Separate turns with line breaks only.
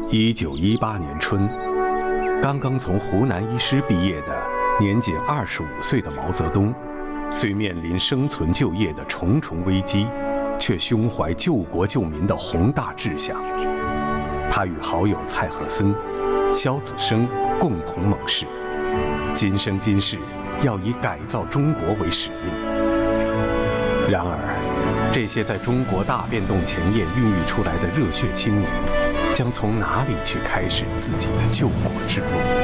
1918年春，刚刚从湖南医师毕业的年仅25岁的毛泽东，虽面临生存就业的重重危机，却胸怀救国救民的宏大志向。他与好友蔡和森、萧子升共同盟誓，今生今世要以改造中国为使命。然而，这些在中国大变动前夜孕育出来的热血青年，将从哪里去开始自己的救国之路？